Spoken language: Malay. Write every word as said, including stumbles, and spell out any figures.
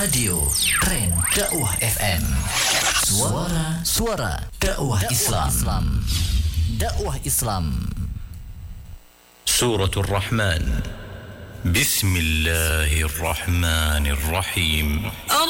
Radio Trend Dakwah F M. Suara Suara Dakwah Islam. Dakwah Islam. Surah Ar-Rahman. Bismillahirrahmanirrahim.